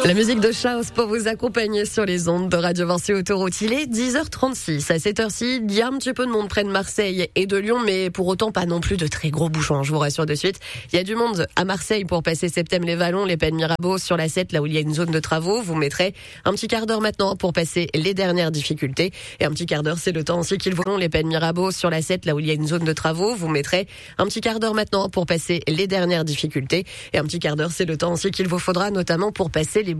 La musique de Chaos pour vous accompagner sur les ondes de Radio Vinci Autoroute. Il est 10h36. À cette heure-ci, il y a un petit peu de monde près de Marseille et de Lyon, mais pour autant pas non plus de très gros bouchons, je vous rassure de suite. Il y a du monde à Marseille pour passer Septem-les-Vallons, les Pennes Mirabeau sur la 7, là où il y a une zone de travaux. Vous mettrez un petit quart d'heure maintenant pour passer les dernières difficultés. Et un petit quart d'heure, c'est le temps aussi qu'ils vont les Pennes Mirabeau sur la 7, là où il y a une zone de travaux. Vous mettrez un petit quart d'heure maintenant pour passer les dernières difficultés. Et un petit quart d'heure, c'est le temps aussi qu'il vous faudra notamment pour passer les